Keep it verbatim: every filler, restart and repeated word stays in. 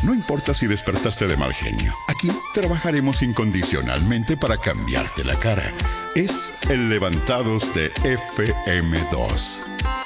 No importa si despertaste de mal genio. Aquí trabajaremos incondicionalmente para cambiarte la cara. Es el Levantados de F M dos.